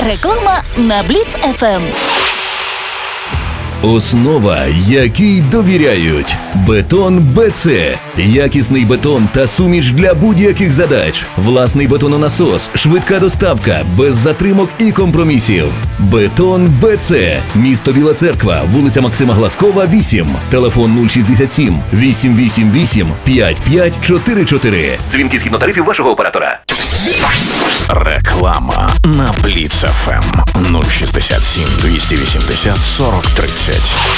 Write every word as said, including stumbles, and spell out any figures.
Реклама на Бліц еф ем. Основа, якій довіряють. Бетон БЦ. Якісний бетон та суміш для будь-яких задач. Власний бетононасос, швидка доставка, без затримок і компромісів. Бетон БЦ. Місто Біла Церква, вулиця Максима Глазкова, вісім. Телефон нуль шістдесят сім вісімсот вісімдесят вісім п'ятдесят п'ять чотирюдесят чотири. Дзвінки згідно тарифів вашого оператора. Реклама на Бліц еф ем нуль шістдесят сім двісті вісімдесят сорок тридцять.